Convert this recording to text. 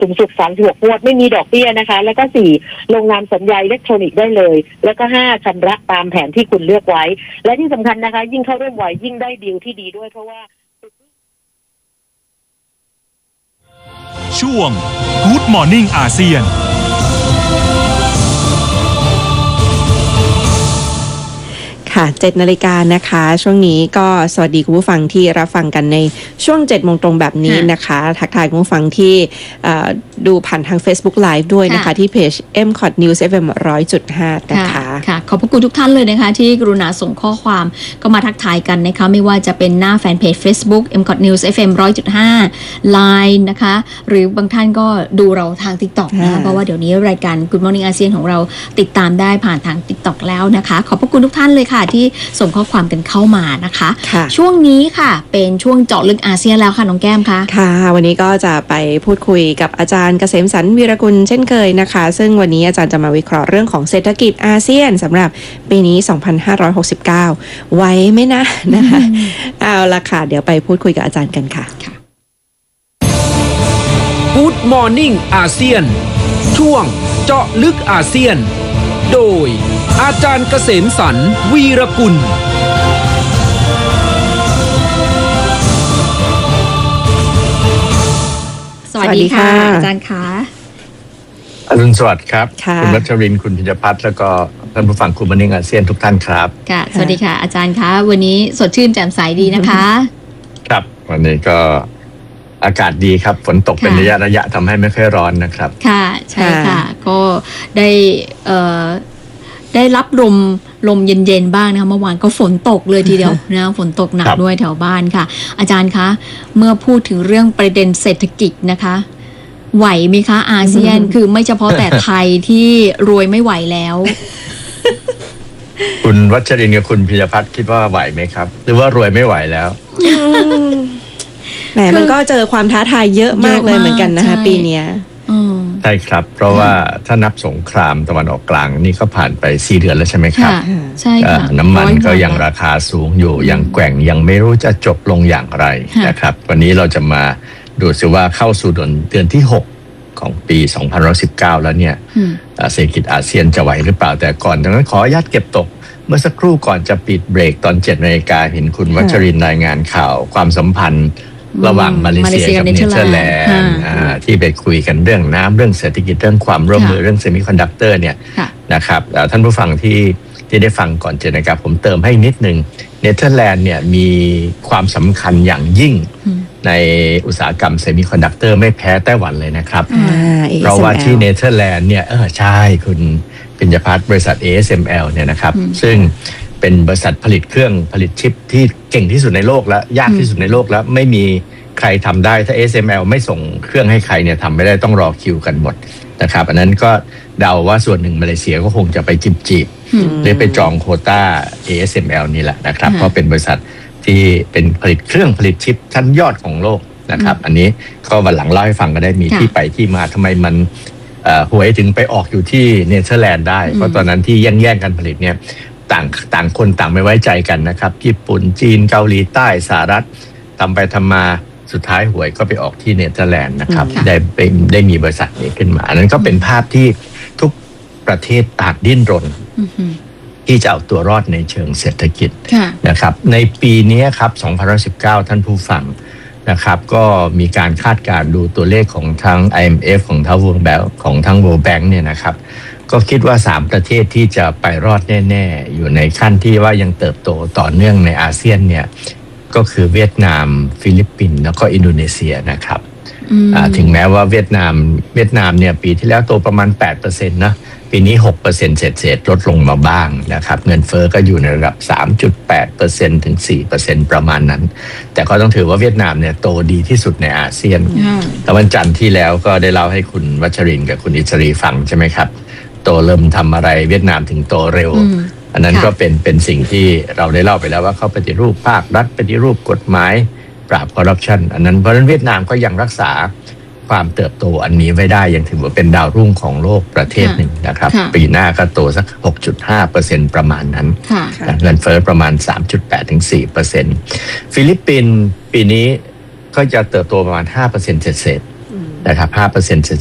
สูงสุด36งวดไม่มีดอกเบี้ยนะคะแล้วก็4ลงนามสัญญาอิเล็กทรอนิกส์ได้เลยแล้วก็5ชำระตามแผนที่คุณเลือกไว้และที่สำคัญนะคะยิ่งเข้าร่วมไวยิ่งได้ดีลที่ดีด้วยเพราะว่าช่วง Good Morning อาเซียนค่ะ 7 นาฬิกานะคะช่วงนี้ก็สวัสดีคุณผู้ฟังที่รับฟังกันในช่วง 7 โมงตรงแบบนี้นะคะทักทายคุณผู้ฟังที่ดูผ่านทาง Facebook Live ด้วยนะคะที่เพจ MCOT News FM 100.5 นะคะค่ะขอบพระคุณทุกท่านเลยนะคะที่กรุณาส่งข้อความก็มาทักทายกันนะคะไม่ว่าจะเป็นหน้าแฟนเพจ Facebook MCOT News FM 100.5 Line นะคะหรือบางท่านก็ดูเราทาง TikTok นะคะเพราะว่าเดี๋ยวนี้รายการ Good Morning อาเซียนของเราติดตามได้ผ่านทาง TikTok แล้วนะคะขอบพระคุณทุกท่านเลยค่ะที่ส่งข้อความกันเข้ามานะคะช่วงนี้ค่ะเป็นช่วงเจาะลึกอาเซียนแล้วค่ะน้องแก้มค่ะค่ะวันนี้ก็จะไปพูดคุยกับอาจารย์เกษมสันต์วีรกุลเช่นเคยนะคะซึ่งวันนี้อาจารย์จะมาวิเคราะห์เรื่องของเศรษฐกิจอาเซียนสำหรับปีนี้ 2569 ไว้ไหมนะนะคะเอาละค่ะเดี๋ยวไปพูดคุยกับอาจารย์กันค่ะ Good Morning อาเซียนช่วงเจาะลึกอาเซียนโดยอาจารย์เกษมสันต์วีรกุลสวัสดีค่ะอาจารย์คะอรุณสวัสดิ์ครับคุณรัชรินทร์คุณพิญพัฒน์แล้วก็ท่านผู้ฟังGood Morningอาเซียนทุกท่านครับค่ะสวัสดีค่ะอาจารย์คะวันนี้สดชื่นแจ่มใสดีนะคะครับวันนี้ก็อากาศดีครับฝนตกเป็นระยะทำให้ไม่ค่อยร้อนนะครับค่ะใช่ค่ะก็ได้รับลมเย็นๆบ้างนะคะเมื่อวานก็ฝนตกเลยทีเดียวนะฝนตกหนักด้วยแถวบ้านค่ะอาจารย์คะเมื่อพูดถึงเรื่องประเด็นเศรษฐกิจนะคะไหวไหมคะอาเซียนคือไม่เฉพาะแต่ไทยที่รวยไม่ไหวแล้วคุณวัชรินทร์กับคุณพิญพัฒน์คิดว่าไหวไหมครับหรือว่ารวยไม่ไหวแล้วแหมมันก็เจอความท้าทายเยอะมากเลยเหมือนกันนะคะปีนี้ใช่ครับเพราะว่าถ้านับสงครามตะวันออกกลางนี่ก็ผ่านไป4 เดือนแล้วใช่ไหมครับใช่ค่ะน้ำมันก็ยังราคาสูงอยู่ยังแกว่งยังไม่รู้จะจบลงอย่างไรนะครับวันนี้เราจะมาดูซิว่าเข้าสู่เดือนที่6ของปี2019แล้วเนี่ยเศรษฐกิจอาเซียนจะไหวหรือเปล่าแต่ก่อนดังนั้นขออนุญาตเก็บตกเมื่อสักครู่ก่อนจะปิดเบรกตอน7 นาฬิกาเห็นคุณวัชรินทร์รายงานข่าวความสัมพันธ์ระหว่างมาเลเซียกับเนเธอร์แลนด์ที่ไปคุยกันเรื่องน้ำเรื่องเศรษฐกิจเรื่องความร่วมมือเรื่องเซมิคอนดักเตอร์เนี่ยนะครับท่านผู้ฟังที่ได้ฟังก่อน7 นาฬิกาผมเติมให้นิดนึงเนเธอร์แลนด์เนี่ยมีความสำคัญอย่างยิ่งในอุตสาหกรรมเซมิคอนดักเตอร์ไม่แพ้ไต้หวันเลยนะครับเพราะว่าที่เนเธอร์แลนด์เนี่ยใช่คุณพิญญพัฒน์บริษัท ASML เนี่ยนะครับซึ่งเป็นบริษัทผลิตเครื่องผลิตชิปที่เก่งที่สุดในโลกและยากที่สุดในโลกแล้วไม่มีใครทำได้ถ้า ASML ไม่ส่งเครื่องให้ใครเนี่ยทำไม่ได้ต้องรอคิวกันหมดนะครับอันนั้นก็เดาว่าส่วนหนึ่งมาเลเซียก็คงจะไปจีบหรือไปจองโควต้า ASML นี่แหละนะครับเพราะเป็นบริษัทที่เป็นผลิตเครื่องผลิตชิปชั้นยอดของโลกนะครับอันนี้ก็วันหลังเล่าให้ฟังก็ได้มีที่ไปที่มาทำไมมันหวยถึงไปออกอยู่ที่เนเธอร์แลนด์ได้เพราะตอนนั้นที่แย่งกันผลิตเนี่ยต่างคนต่างไม่ไว้ใจกันนะครับญี่ปุ่นจีนเกาหลีใต้สหรัฐทำไปทำมาสุดท้ายหวยก็ไปออกที่เนเธอร์แลนด์นะครับได้มีบริษัทนี้ขึ้นมาอันนั้นก็เป็นภาพที่ทุกประเทศต่างดิ้นรนที่จะเอาตัวรอดในเชิงเศรษฐกิจนะครับในปีนี้ครับ2019ท่านผู้ฟังนะครับก็มีการคาดการณ์ดูตัวเลขของทั้ง IMF ของทั้ง World Bank เนี่ยนะครับก็คิดว่า3 ประเทศที่จะไปรอดแน่ๆอยู่ในขั้นที่ว่ายังเติบโตต่อเนื่องในอาเซียนเนี่ยก็คือเวียดนามฟิลิปปินส์แล้วก็อินโดนีเซียนะครับถึงแม้ว่าเวียดนามเนี่ยปีที่แล้วโตประมาณ 8% นะปีนี้ 6% เศษลดลงมาบ้างนะครับเงินเฟ้อก็อยู่ในระดับ 3.8% ถึง 4% ประมาณนั้นแต่ก็ต้องถือว่าเวียดนามเนี่ยโตดีที่สุดในอาเซียนแต่วันจันทร์ที่แล้วก็ได้เล่าให้คุณวัชรินทร์กับคุณอิสรีฟังใช่ไหมครับโตเริ่มทำอะไรเวียดนามถึงโตเร็วอันนั้นก็เป็นสิ่งที่เราได้เล่าไปแล้วว่าเขาปฏิรูปภาครัฐปฏิรูปกฎหมายปราบคอร์รัปชันอันนั้นเพราะฉะนั้นเวียดนามก็ยังรักษาความเติบโตอันนี้ไว้ได้ยังถือว่าเป็นดาวรุ่งของโลกประเทศหนึ่งนะครับปีหน้าก็โตสัก 6.5% ประมาณนั้นเงินเฟ้อประมาณ 3.8 ถึง 4% ฟิลิปปินส์ปีนี้ก็จะเติบโตประมาณ 5% เศษนะครับ 5%